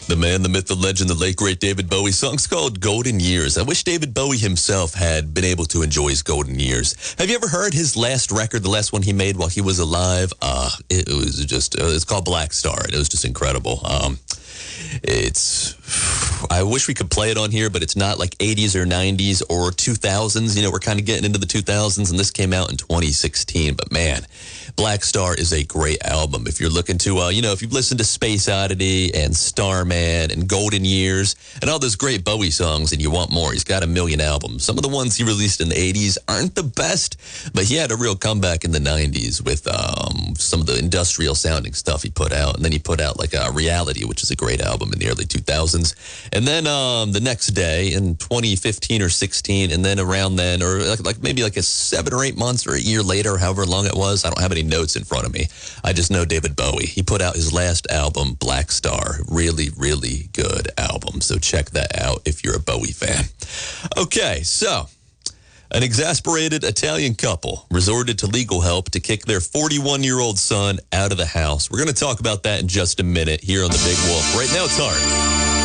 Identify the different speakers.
Speaker 1: The man, the myth, the legend, the late, great David Bowie. Song's called Golden Years. I wish David Bowie himself had been able to enjoy his golden years. Have you ever heard his last record, the last one he made while he was alive? It was just, it's called Black Star. It was just incredible. I wish we could play it on here, but it's not like 80s or 90s or 2000s. You know, we're kind of getting into the 2000s, and this came out in 2016. But man, Black Star is a great album. If you're looking to, if you've listened to Space Oddity and Starman and Golden Years and all those great Bowie songs and you want more, he's got a million albums. Some of the ones he released in the 80s aren't the best, but he had a real comeback in the 90s with some of the industrial sounding stuff he put out. And then he put out like Reality, which is a great album in the early 2000s. And then the next day in 2015 or 16, and then around then, or like maybe like a 7 or 8 months or a year later, however long it was, I don't have any notes in front of me. I just know David Bowie. He put out his last album, Black Star. Really, really good album. So check that out if you're a Bowie fan. Okay, so an exasperated Italian couple resorted to legal help to kick their 41-year-old son out of the house. We're going to talk about that in just a minute here on The Big Wolf. Right now, it's Art.